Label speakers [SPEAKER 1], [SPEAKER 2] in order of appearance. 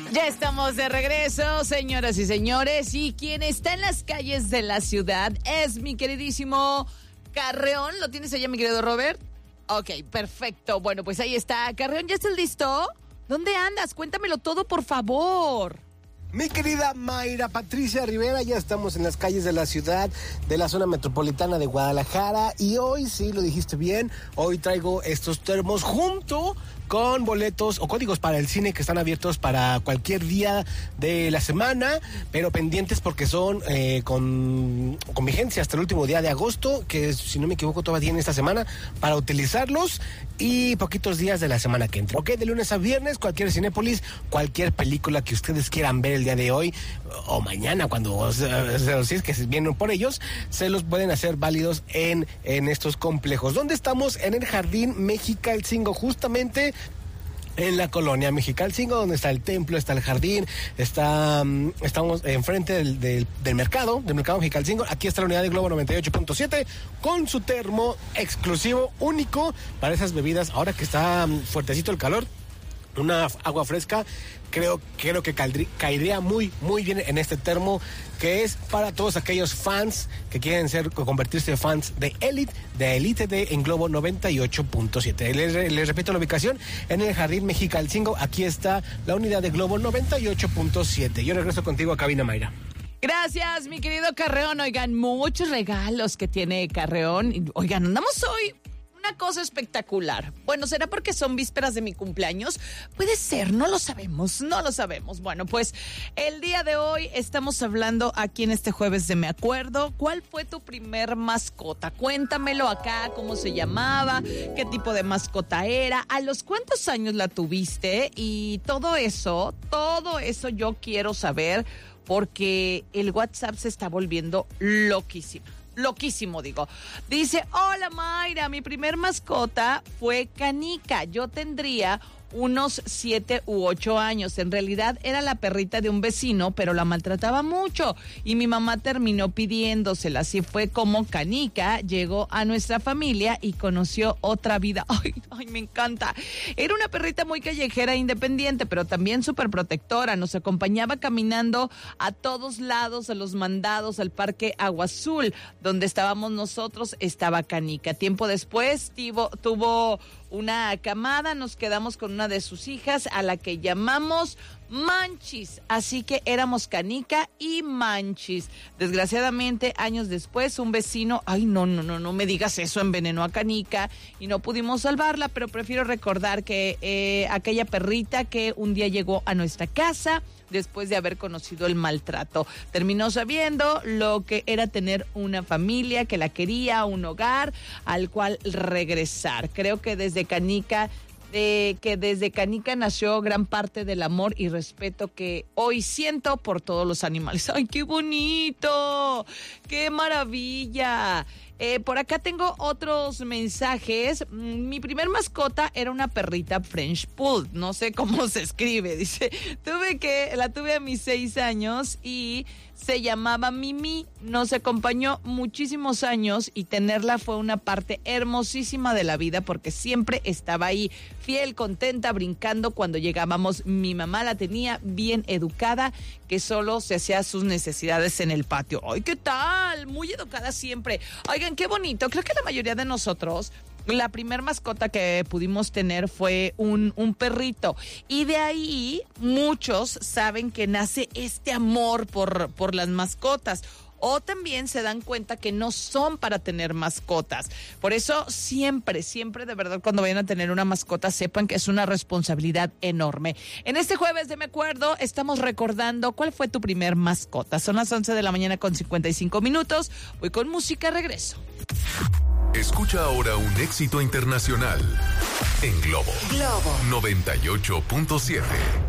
[SPEAKER 1] Ya estamos de regreso, señoras y señores, y quien está en las calles de la ciudad es mi queridísimo Carreón. ¿Lo tienes allá, mi querido Robert? Ok, perfecto. Bueno, pues ahí está. Carreón, ¿ya estás listo? ¿Dónde andas? Cuéntamelo todo, por favor.
[SPEAKER 2] Mi querida Mayra Patricia Rivera, ya estamos en las calles de la ciudad, de la zona metropolitana de Guadalajara, y hoy, sí, lo dijiste bien, hoy traigo estos termos junto con boletos o códigos para el cine que están abiertos para cualquier día de la semana, pero pendientes porque son con vigencia hasta el último día de agosto, que si no me equivoco todavía en esta semana, para utilizarlos, y poquitos días de la semana que entra. Ok, de lunes a viernes, cualquier Cinépolis, cualquier película que ustedes quieran ver el día de hoy o mañana, cuando si es que vienen por ellos, se los pueden hacer válidos en estos complejos. ¿Dónde estamos? En el Jardín Mexicalcingo, justamente en la colonia Mexicalcingo, donde está el templo, está el jardín, estamos enfrente del mercado Mexicalcingo. Aquí está la unidad de Globo 98.7 con su termo exclusivo, único para esas bebidas. Ahora que está fuertecito el calor, una agua fresca, creo que caería muy, muy bien en este termo, que es para todos aquellos fans que quieren convertirse en fans de Elite en Globo 98.7. Les repito la ubicación, en el Jardín Mexicalcingo. Aquí está la unidad de Globo 98.7. Yo regreso contigo a cabina, Mayra.
[SPEAKER 1] Gracias, mi querido Carreón. Oigan, muchos regalos que tiene Carreón. Oigan, andamos hoy una cosa espectacular. Bueno, ¿será porque son vísperas de mi cumpleaños? Puede ser, no lo sabemos. Bueno, pues el día de hoy estamos hablando aquí en este jueves de Me Acuerdo. ¿Cuál fue tu primer mascota? Cuéntamelo acá, cómo se llamaba, qué tipo de mascota era, a los cuántos años la tuviste, y todo eso yo quiero saber, porque el WhatsApp se está volviendo loquísimo, digo. Dice: hola Mayra, mi primer mascota fue Canica. Yo tendría unos 7 u 8 años. En realidad era la perrita de un vecino, pero la maltrataba mucho y mi mamá terminó pidiéndosela. Así fue como Canica llegó a nuestra familia y conoció otra vida. Ay, me encanta. Era una perrita muy callejera e independiente, pero también súper protectora. Nos acompañaba caminando a todos lados, a los mandados, al Parque Agua Azul, donde estábamos nosotros, estaba Canica. Tiempo después tuvo una camada, nos quedamos con una de sus hijas, a la que llamamos Manchis, así que éramos Canica y Manchis. Desgraciadamente, años después, un vecino, no me digas eso, envenenó a Canica y no pudimos salvarla, pero prefiero recordar que aquella perrita que un día llegó a nuestra casa después de haber conocido el maltrato. Terminó sabiendo lo que era tener una familia que la quería, un hogar al cual regresar. Creo que desde Canica nació gran parte del amor y respeto que hoy siento por todos los animales. ¡Ay, qué bonito! ¡Qué maravilla! Por acá tengo otros mensajes. Mi primer mascota era una perrita French Poodle. No sé cómo se escribe. Dice, la tuve a mis 6 años y se llamaba Mimi. Nos acompañó muchísimos años y tenerla fue una parte hermosísima de la vida, porque siempre estaba ahí, fiel, contenta, brincando cuando llegábamos. Mi mamá la tenía bien educada, que solo se hacía sus necesidades en el patio. ¡Ay, qué tal! Muy educada siempre. Oigan, qué bonito. Creo que la mayoría de nosotros, la primer mascota que pudimos tener fue un perrito. Y de ahí muchos saben que nace este amor por las mascotas. O también se dan cuenta que no son para tener mascotas. Por eso siempre, de verdad, cuando vayan a tener una mascota, sepan que es una responsabilidad enorme. En este jueves de Me Acuerdo estamos recordando cuál fue tu primer mascota. Son las 11 de la mañana con 55 minutos. Voy con música, regreso.
[SPEAKER 3] Escucha ahora un éxito internacional en Globo 98.7.